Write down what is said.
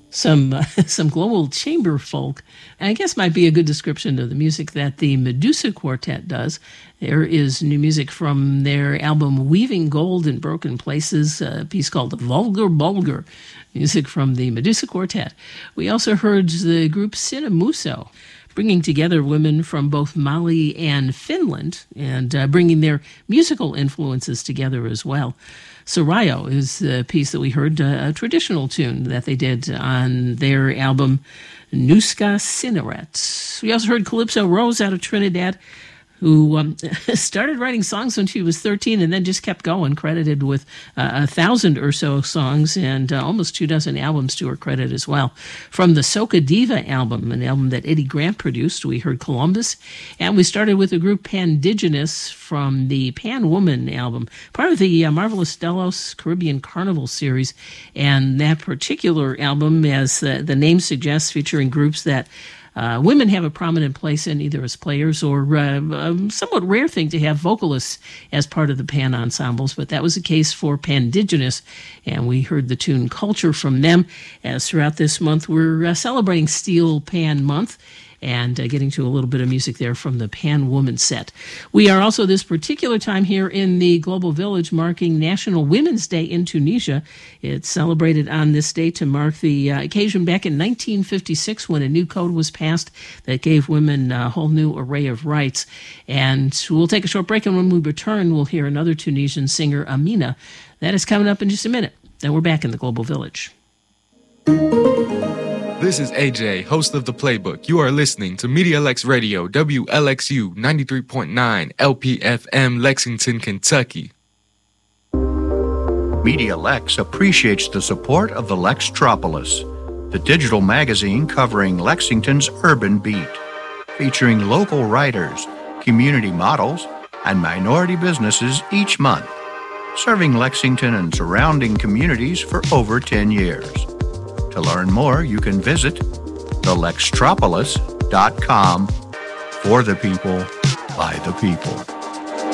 Some some global chamber folk, I guess, might be a good description of the music that the Medusa Quartet does. There is new music from their album Weaving Gold in Broken Places, a piece called Vulgar Bulgar, music from the Medusa Quartet. We also heard the group Cinemuso, bringing together women from both Mali and Finland and bringing their musical influences together as well. Sarayo is the piece that we heard, a traditional tune that they did on their album Nuska Cineret. We also heard Calypso Rose out of Trinidad, who started writing songs when she was 13 and then just kept going, credited with 1,000 or so songs and almost 24 albums to her credit as well. From the Soca Diva album, an album that Eddie Grant produced, we heard Columbus, and we started with the group Pandigenous from the Pan Woman album, part of the Marvelous Delos Caribbean Carnival series, and that particular album, as the name suggests, featuring groups that women have a prominent place in, either as players or a somewhat rare thing to have vocalists as part of the Pan ensembles, but that was the case for Pandigenous, and we heard the tune Culture from them. As throughout this month, we're celebrating Steel Pan Month, and getting to a little bit of music there from the Pan Woman set. We are also this particular time here in the Global Village marking National Women's Day in Tunisia. It's celebrated on this day to mark the occasion back in 1956 when a new code was passed that gave women a whole new array of rights. And we'll take a short break, and when we return, we'll hear another Tunisian singer, Amina. That is coming up in just a minute. Then we're back in the Global Village. This is AJ, host of The Playbook. You are listening to MediaLex Radio, WLXU 93.9 LPFM, Lexington, Kentucky. MediaLex appreciates the support of the Lextropolis, the digital magazine covering Lexington's urban beat, featuring local writers, community models, and minority businesses each month, serving Lexington and surrounding communities for over 10 years. To learn more, you can visit thelextropolis.com. For the people, by the people.